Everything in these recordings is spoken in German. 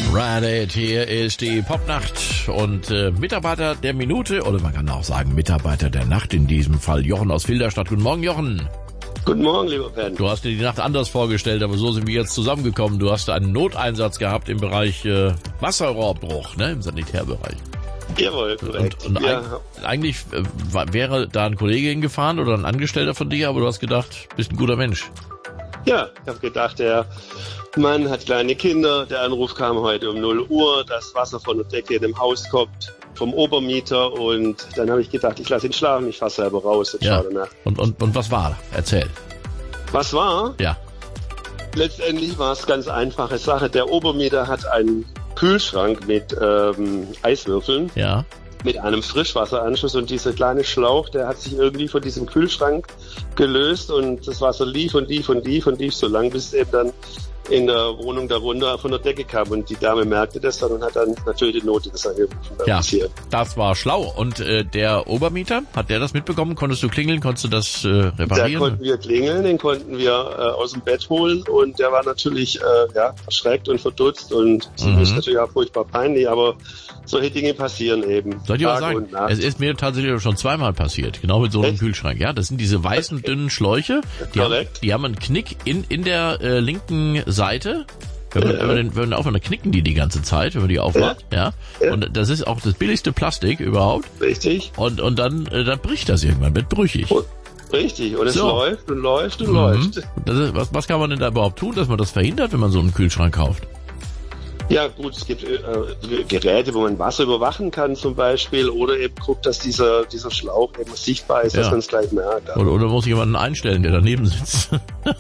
Radit, hier ist die Popnacht und Mitarbeiter der Minute, oder man kann auch sagen Mitarbeiter der Nacht, in diesem Fall Jochen aus Filderstadt. Guten Morgen, Jochen. Guten Morgen, lieber Ben. Du hast dir die Nacht anders vorgestellt, aber so sind wir jetzt zusammengekommen. Du hast einen Noteinsatz gehabt im Bereich Wasserrohrbruch, ne, im Sanitärbereich. Jawohl, korrekt. Und eigentlich wäre da ein Kollege hingefahren oder ein Angestellter von dir, aber du hast gedacht, bist ein guter Mensch. Ja, ich habe gedacht, der Mann hat kleine Kinder. Der Anruf kam heute um 0 Uhr, dass Wasser von der Decke in dem Haus kommt, vom Obermieter. Und dann habe ich gedacht, ich lasse ihn schlafen, ich fahre selber raus und schaue danach. Und was war? Erzähl. Was war? Ja. Letztendlich war es ganz einfache Sache. Der Obermieter hat einen Kühlschrank mit Eiswürfeln. Ja. Mit einem Frischwasseranschluss, und dieser kleine Schlauch, der hat sich irgendwie von diesem Kühlschrank gelöst und das Wasser lief und lief und lief und lief so lang, bis es eben dann in der Wohnung darunter von der Decke kam, und die Dame merkte das dann und hat dann natürlich die Nothilfe angerufen. Ja, das war schlau. Und der Obermieter, hat der das mitbekommen? Konntest du klingeln? Konntest du das reparieren? Da konnten wir klingeln, den konnten wir aus dem Bett holen, und der war natürlich erschreckt und verdutzt, und das ist natürlich auch furchtbar peinlich, aber solche Dinge passieren eben. Soll ich mal sagen, es ist mir tatsächlich schon zweimal passiert, genau mit so einem Kühlschrank. Ja, das sind diese weißen, dünnen Schläuche, die haben einen Knick in der linken Seite. Wenn man aufhört, dann knicken die ganze Zeit, wenn man die aufmacht. Ja. Und das ist auch das billigste Plastik überhaupt. Richtig. Und dann bricht das irgendwann, wird brüchig. Richtig, und es läuft und läuft und läuft. Das ist, was kann man denn da überhaupt tun, dass man das verhindert, wenn man so einen Kühlschrank kauft? Ja gut, es gibt Geräte, wo man Wasser überwachen kann zum Beispiel, oder eben guckt, dass dieser Schlauch eben sichtbar ist, dass man es gleich merkt. Oder muss jemanden einstellen, der daneben sitzt.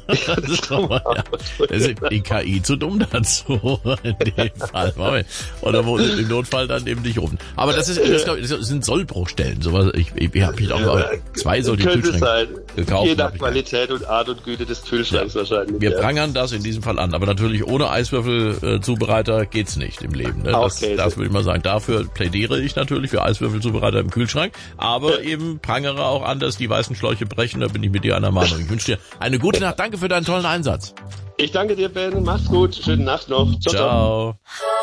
Das ist die KI zu dumm dazu, in dem Fall. Oder wo im Notfall dann eben dich rufen. Aber das sind Sollbruchstellen. Sowas, ich habe auch 2 solche Kühlschränke gekauft. Je nach Qualität und Art und Güte des Kühlschranks wahrscheinlich. Wir prangern das in diesem Fall an, aber natürlich ohne Eiswürfelzubereiter geht's nicht im Leben. Ne? Das würde ich mal sagen. Dafür plädiere ich natürlich für Eiswürfelzubereiter im Kühlschrank, aber eben prangere auch an, dass die weißen Schläuche brechen. Da bin ich mit dir einer Meinung. Ich wünsche dir eine gute Nacht. Danke für deinen tollen Einsatz. Ich danke dir, Ben. Mach's gut. Schöne Nacht noch. Ciao.